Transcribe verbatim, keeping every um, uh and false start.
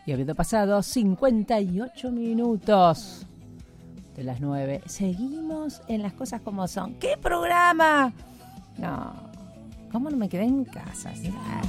Y habiendo pasado cincuenta y ocho minutos de las nueve, seguimos en Las Cosas Como Son. ¿Qué programa? No, ¿cómo no me quedé en casa?